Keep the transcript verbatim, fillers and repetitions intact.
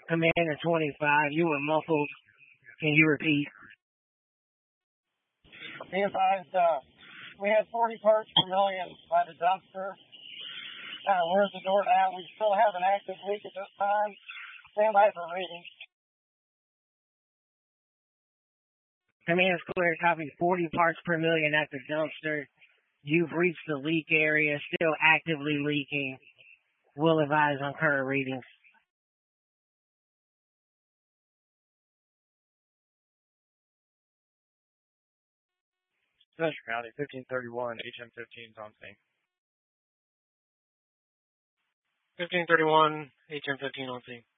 Commander twenty-five, you were muffled. Can you repeat? Be advised, uh, we had forty parts per million by the dumpster. Uh, where's the door now? We still have an active leak at this time. Stand by for reading. Command Square, copy forty parts per million at the dumpster. You've reached the leak area, still actively leaking. Will advise on current readings. Central County, fifteen thirty-one, H M fifteen is on scene. fifteen thirty-one, H M fifteen on scene.